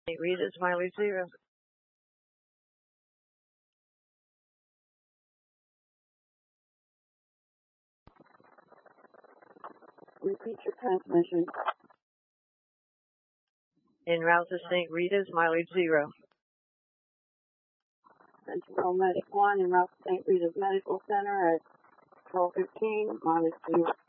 St. Rita's, mileage 0. Repeat your transmission. En route to St. Rita's, mileage 0. Central Medic 1 en route to St. Rita's Medical Center at 12:15, mileage 0.